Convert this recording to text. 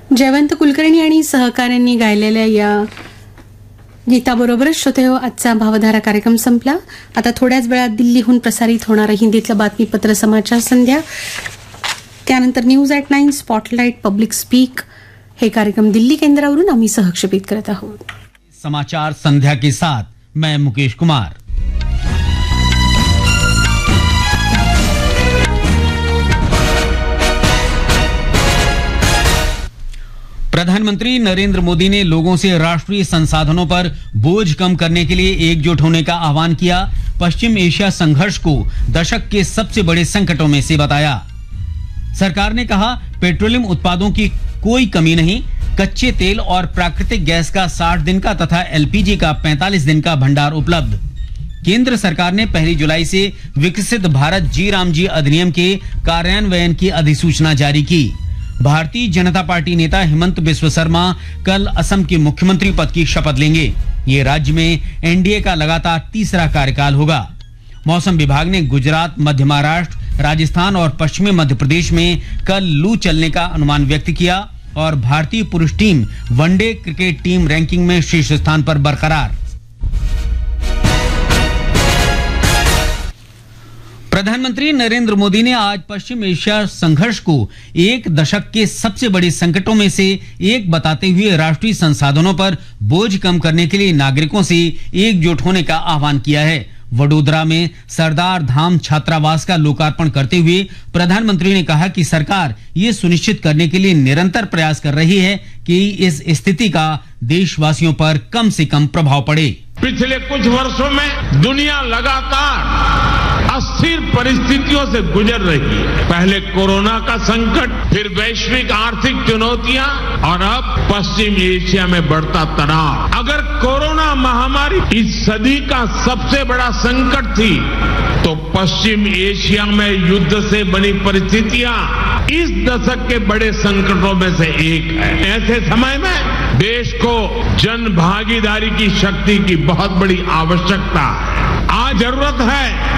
जयवंत कुलकर्णी आणि सहकाऱ्यांनी गायलेल्या या गीताबरोबरच श्रोतेहो आजचा भावधारा कार्यक्रम संपला. आता थोड्याच वेळात दिल्लीहून प्रसारित होणारं हिंदीतलं बातमीपत्र समाचार संध्या, त्यानंतर news at 9, spotlight, public speak हे कार्यक्रम दिल्ली केंद्रावरून आम्ही सहक्षेपित करत आहोत. समाचार संध्या के साथ मैं मुकेश कुमार. प्रधानमंत्री नरेंद्र मोदी ने लोगों से राष्ट्रीय संसाधनों पर बोझ कम करने के लिए एकजुट होने का आह्वान किया. पश्चिम एशिया संघर्ष को दशक के सबसे बड़े संकटों में से बताया. सरकार ने कहा, पेट्रोलियम उत्पादों की कोई कमी नहीं. कच्चे तेल और प्राकृतिक गैस का 60 दिन का तथा एलपीजी का 45 दिन का भंडार उपलब्ध. केंद्र सरकार ने 1 जुलाई से विकसित भारत जी राम जी अधिनियम के कार्यान्वयन की अधिसूचना जारी की. भारतीय जनता पार्टी नेता हेमंत बिस्व शर्मा कल असम के मुख्यमंत्री पद की शपथ लेंगे. ये राज्य में एनडीए का लगातार तीसरा कार्यकाल होगा. मौसम विभाग ने गुजरात, मध्य महाराष्ट्र, राजस्थान और पश्चिमी मध्य प्रदेश में कल लू चलने का अनुमान व्यक्त किया. और भारतीय पुरुष team one day cricket team ranking में शीर्ष स्थान पर बरकरार. प्रधानमंत्री नरेंद्र मोदी ने आज पश्चिम एशिया संघर्ष को एक दशक के सबसे बड़े संकटों में से एक बताते हुए राष्ट्रीय संसाधनों पर बोझ कम करने के लिए नागरिकों से एकजुट होने का आह्वान किया है. वडोदरा में सरदार धाम छात्रावास का लोकार्पण करते हुए प्रधानमंत्री ने कहा कि सरकार ये सुनिश्चित करने के लिए निरंतर प्रयास कर रही है कि इस स्थिति का देशवासियों पर कम से कम प्रभाव पड़े. पिछले कुछ वर्षों में दुनिया लगातार अस्थिर परिस्थितियों से गुजर रही है. पहले कोरोना का संकट, फिर वैश्विक आर्थिक चुनौतियां और अब पश्चिम एशिया में बढ़ता तनाव. अगर कोरोना महामारी इस सदी का सबसे बड़ा संकट थी, तो पश्चिम एशिया में युद्ध से बनी परिस्थितियां इस दशक के बड़े संकटों में से एक है. ऐसे समय में देश को जन भागीदारी की शक्ति की बहुत बड़ी आवश्यकता है. आज जरूरत है